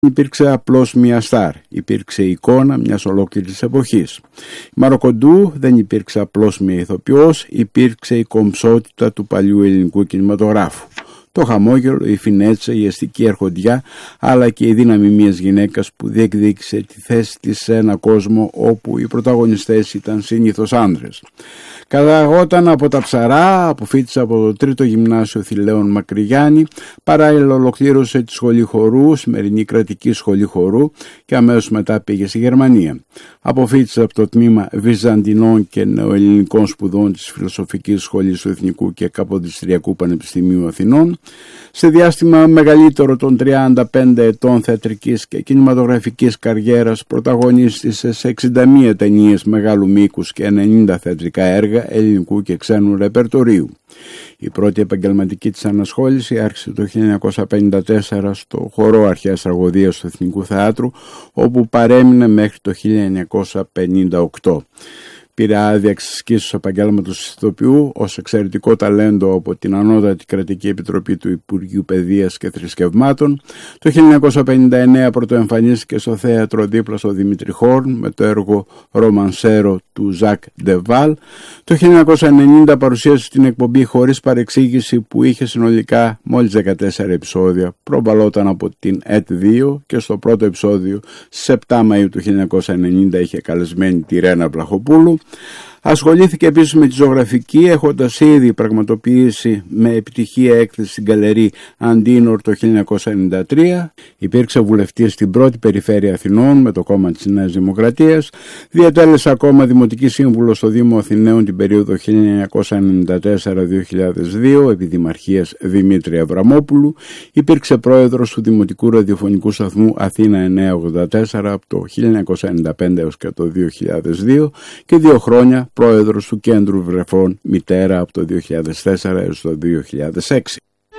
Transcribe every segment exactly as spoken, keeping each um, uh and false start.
υπήρξε απλώς μια στάρ, υπήρξε εικόνα μιας ολόκληρης εποχής. Η Μαροκοντού δεν υπήρξε απλώς μια ηθοποιός, υπήρξε η κομψότητα του παλιού ελληνικού κινηματογράφου. Το χαμόγελο, η φινέτσα, η αστική αρχοντιά, αλλά και η δύναμη μιας γυναίκας που διεκδίκησε τη θέση της σε ένα κόσμο όπου οι πρωταγωνιστές ήταν συνήθως άνδρες. Καταγόταν από τα Ψαρά, αποφοίτησε από το τρίτο γυμνάσιο Θηλαίων Μακρυγιάννη, παράλληλα ολοκλήρωσε τη σχολή χορού, σημερινή κρατική σχολή χορού, και αμέσως μετά πήγε στη Γερμανία. Αποφοίτησε από το τμήμα Βυζαντινών και Νεοελληνικών Σπουδών της Φιλοσοφικής Σχολής του Εθνικού και Καποδιστριακού Πανεπιστημίου Αθηνών. Σε διάστημα μεγαλύτερο των τριάντα πέντε ετών θεατρικής και κινηματογραφικής καριέρας, πρωταγωνίστησε σε εξήντα μία ταινίες μεγάλου μήκους και ενενήντα θεατρικά έργα ελληνικού και ξένου ρεπερτορίου. Η πρώτη επαγγελματική της ανασχόληση άρχισε το χίλια εννιακόσια πενήντα τέσσερα στο χορό αρχαίας τραγωδίας του Εθνικού Θεάτρου, όπου παρέμεινε μέχρι το χίλια εννιακόσια πενήντα οκτώ. Πήρε άδεια εξασκήσεως του επαγγέλματος ηθοποιού ως εξαιρετικό ταλέντο από την Ανώτατη Κρατική Επιτροπή του Υπουργείου Παιδείας και Θρησκευμάτων. Το χίλια εννιακόσια πενήντα εννέα πρωτοεμφανίστηκε στο θέατρο δίπλα στο Δημήτρη Χόρν με το έργο «Ρομανσέρο» του Ζακ Ντεβάλ. Το χίλια εννιακόσια ενενήντα παρουσίασε την εκπομπή «Χωρίς παρεξήγηση» που είχε συνολικά μόλις δεκατέσσερα επεισόδια. Προβαλόταν από την ΕΤ δύο και στο πρώτο επεισόδιο στις επτά Μαΐου του χίλια εννιακόσια ενενήντα είχε καλεσμένη τη Ρένα Βλαχοπούλου. Ασχολήθηκε επίσης με τη ζωγραφική, έχοντας ήδη πραγματοποιήσει με επιτυχία έκθεση στην Γκαλερί Αντίνορ το χίλια εννιακόσια ενενήντα τρία. Υπήρξε βουλευτής στην πρώτη περιφέρεια Αθηνών με το κόμμα της Νέας Δημοκρατίας. Διατέλεσε ακόμα δημοτική σύμβουλο στο Δήμο Αθηναίων την περίοδο χίλια εννιακόσια ενενήντα τέσσερα με δύο χιλιάδες δύο επί δημαρχίας Δημήτρη Αβραμόπουλου. Υπήρξε πρόεδρος του Δημοτικού Ραδιοφωνικού Σταθμού Αθήνα εννιακόσια ογδόντα τέσσερα από το χίλια εννιακόσια ενενήντα πέντε έως και το δύο χιλιάδες δύο και δύο χρόνια πρόεδρος του Κέντρου Βρεφών Μητέρα από το δύο χιλιάδες τέσσερα έως το δύο χιλιάδες έξι.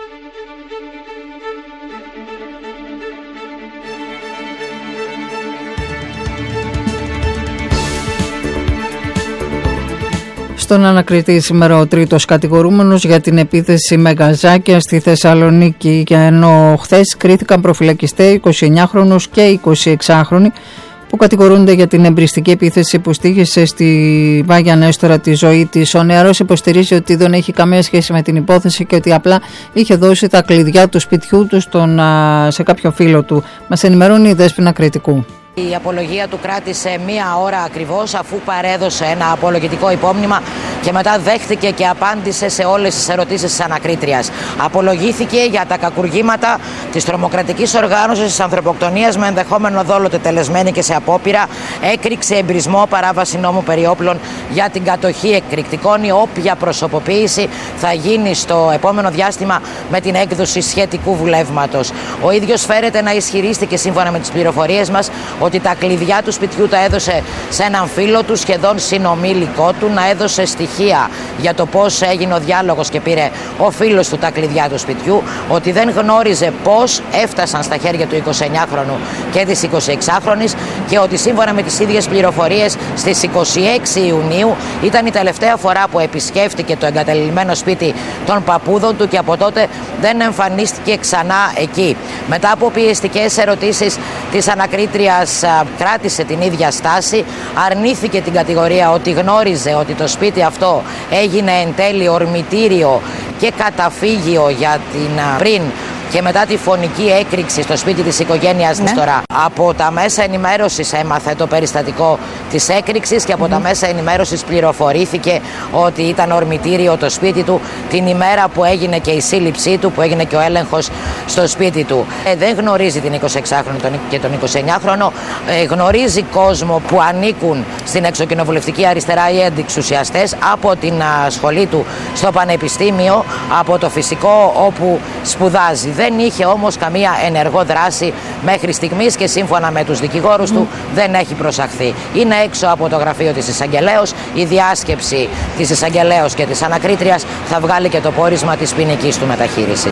Στον ανακριτή σήμερα ο τρίτος κατηγορούμενος για την επίθεση με γκαζάκια στη Θεσσαλονίκη, και ενώ χθες κρίθηκαν προφυλακιστέ εικοσιεννιάχρονος και εικοσιεξάχρονοι που κατηγορούνται για την εμπριστική επίθεση που στοίχησε στη Βάγια Νέστορα τη ζωή της. Ο νεαρός υποστηρίζει ότι δεν έχει καμία σχέση με την υπόθεση και ότι απλά είχε δώσει τα κλειδιά του σπιτιού του στον, σε κάποιο φίλο του. Μας ενημερώνει η Δέσποινα Κρητικού. Η απολογία του κράτησε μία ώρα ακριβώς, αφού παρέδωσε ένα απολογητικό υπόμνημα και μετά δέχτηκε και απάντησε σε όλες τις ερωτήσεις της ανακρίτριας. Απολογήθηκε για τα κακουργήματα της τρομοκρατικής οργάνωσης της ανθρωποκτονίας με ενδεχόμενο δόλο τετελεσμένη και σε απόπειρα, έκρηξε εμπρισμό, παράβαση νόμου περί όπλων για την κατοχή εκρηκτικών. Η όποια προσωποποίηση θα γίνει στο επόμενο διάστημα με την έκδοση σχετικού βουλεύματος. Ο ίδιος φέρεται να ισχυρίστηκε, σύμφωνα με τις πληροφορίες μας, ότι τα κλειδιά του σπιτιού τα έδωσε σε έναν φίλο του, σχεδόν συνομήλικό του, να έδωσε στοιχεία για το πώς έγινε ο διάλογος και πήρε ο φίλος του τα κλειδιά του σπιτιού, ότι δεν γνώριζε πώς έφτασαν στα χέρια του εικοσιεννιάχρονου και της εικοσιεξάχρονης και ότι σύμφωνα με τις ίδιες πληροφορίες στις είκοσι έξι Ιουνίου ήταν η τελευταία φορά που επισκέφτηκε το εγκαταλειμμένο σπίτι των παππούδων του και από τότε δεν εμφανίστηκε ξανά εκεί. Μετά από πιεστικές ερωτήσεις της ανακρίτριας, κράτησε την ίδια στάση, αρνήθηκε την κατηγορία ότι γνώριζε ότι το σπίτι αυτό έγινε εν τέλει ορμητήριο και καταφύγιο για την πριν και μετά τη φωνική έκρηξη στο σπίτι της οικογένειας ναι. Νέστορα. Από τα μέσα ενημέρωσης έμαθε το περιστατικό της έκρηξης και από mm. τα μέσα ενημέρωσης πληροφορήθηκε ότι ήταν ορμητήριο το σπίτι του την ημέρα που έγινε και η σύλληψή του, που έγινε και ο έλεγχος στο σπίτι του. Ε, δεν γνωρίζει την εικοσιεξάχρονη και τον εικοσιεννιάχρονο, ε, γνωρίζει κόσμο που ανήκουν στην εξοκοινοβουλευτική αριστερά ή αντιξουσιαστές από την α, σχολή του στο Πανεπιστήμιο, από το φυσικό όπου σπουδάζει. Δεν είχε όμως καμία ενεργό δράση μέχρι στιγμής και σύμφωνα με τους δικηγόρους mm. του δεν έχει προσαχθεί. Είναι έξω από το γραφείο της εισαγγελέως. Η διάσκεψη της εισαγγελέως και της ανακρίτριας θα βγάλει και το πόρισμα της ποινικής του μεταχείρισης.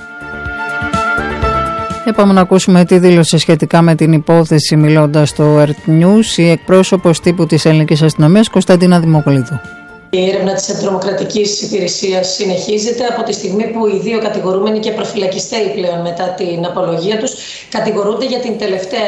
Πάμε να ακούσουμε τι δήλωσε σχετικά με την υπόθεση μιλώντας στο Earth News η εκπρόσωπος τύπου της Ελληνικής Αστυνομίας Κωνσταντίνα Δημοκολίδου. Η έρευνα της τρομοκρατικής υπηρεσίας συνεχίζεται από τη στιγμή που οι δύο κατηγορούμενοι και προφυλακιστέοι πλέον μετά την απολογία τους κατηγορούνται για την τελευταία